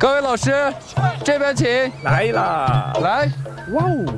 各位老师，这边请。 来啦！ 来， 哇哦！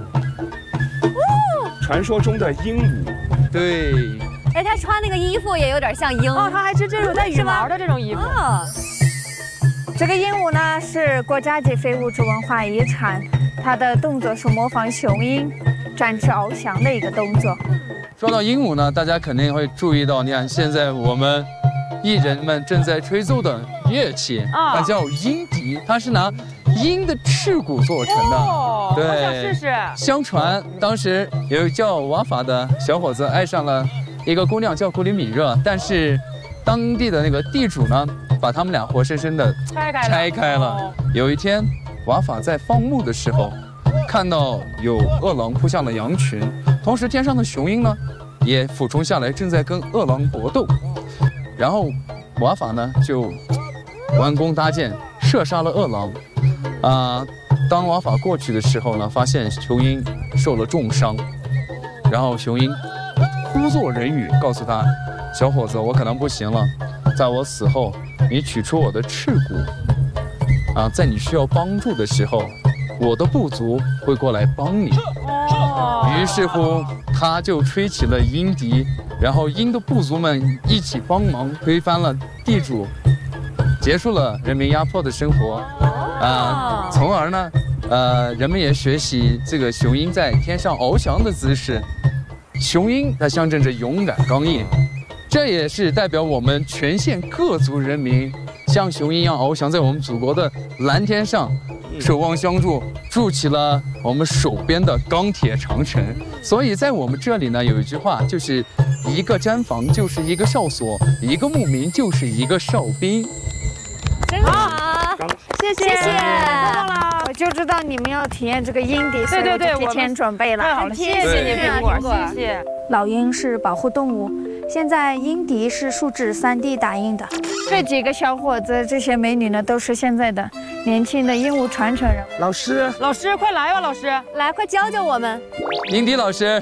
传说中的鹦鹉。 对。 哎，他穿那个衣服也有点像鹰。 哦，他还是这种带羽毛的这种衣服。 啊。 这个鹦鹉呢是国家级非物质文化遗产，它的动作是模仿雄鹰展翅翱翔的一个动作。 说到鹦鹉呢，大家肯定会注意到，你看现在我们艺人们正在吹奏的乐器，它叫鹰笛，它是拿鹰的翅骨做成的。 哦， 对， 我想试试。 相传当时有一叫瓦法的小伙子爱上了一个姑娘叫古里米热，但是当地的那个地主呢，把他们俩活生生的拆开了。有一天，瓦法在放牧的时候，看到有饿狼扑向了羊群，同时天上的雄鹰呢，也俯冲下来，正在跟饿狼搏斗。然后瓦法呢就弯弓搭箭，射杀了饿狼。当瓦法过去的时候呢，发现雄鹰受了重伤，然后雄鹰呼作人语，告诉他：“小伙子，我可能不行了，在我死后，你取出我的翅骨，在你需要帮助的时候，我的部族会过来帮你。”于是乎，他就吹起了鹰笛，然后鹰的部族们一起帮忙推翻了地主，结束了人民压迫的生活。从而呢，人们也学习这个雄鹰在天上翱翔的姿势。雄鹰它象征着勇敢刚毅，这也是代表我们全县各族人民像雄鹰一样翱翔在我们祖国的蓝天上，守望相助，筑起了我们手边的钢铁长城。所以在我们这里呢，有一句话，就是一个毡房就是一个哨所，一个牧民就是一个哨兵。 真好， 谢谢，我就知道你们要体验这个鹰笛，所以我就提前准备了。 太好了，谢谢你苹果，谢谢。 老鹰是保护动物，现在鹰笛是数字3D 打印的。这几个小伙子，这些美女呢，都是现在的年轻的鹦鹉传承人。 老师， 快来吧，老师， 来，快教教我们。 鹰笛老师。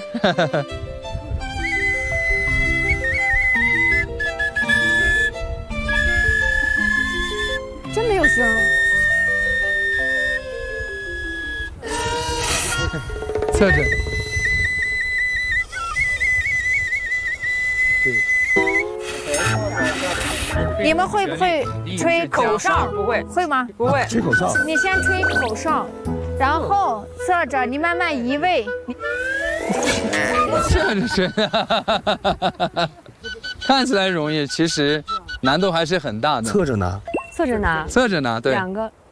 真没有声。 侧着。 你们会不会吹口哨？ 不会， 会吗？ 不会。 吹口哨。 你先吹口哨，然后侧着，你慢慢移位。 侧着吹，看起来容易，其实难度还是很大的。 侧着拿。 侧着拿， 侧着拿，对。 2个。